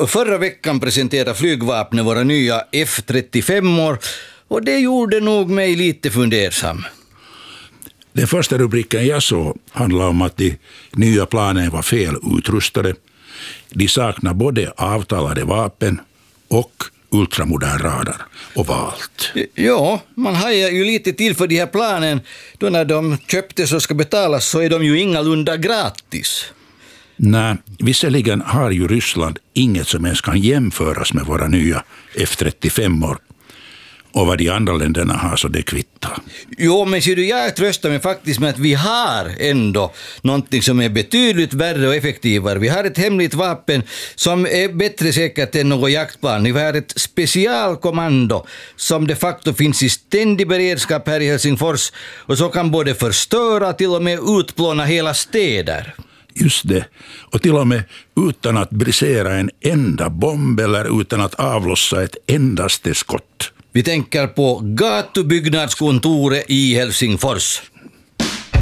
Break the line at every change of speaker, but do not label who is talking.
Förra veckan presenterade flygvapnet våra nya F-35 och det gjorde nog mig lite fundersam.
Den första rubriken jag såg handlade om att de nya planen var fel utrustade. De saknar både avtalade vapen och ultramodern radar och valt.
Ja, man hajar ju lite till för de här planen. Då när de köptes och ska betalas så är de ju ingalunda gratis.
Nej, visserligen har ju Ryssland inget som ens kan jämföras med våra nya F-35. Och vad de andra länderna har så det kvittar.
Jo, men ser du, jag tröstar mig faktiskt med att vi har ändå någonting som är betydligt värre och effektivare. Vi har ett hemligt vapen som är bättre säkert än något jaktplan. Vi har ett specialkommando som de facto finns i ständig beredskap här i Helsingfors och så kan både förstöra till och med utplåna hela städer.
Just det, och till och med utan att brisera en enda bomb eller utan att avlossa ett endaste skott.
Vi tänker på gatubyggnadskontoret i Helsingfors.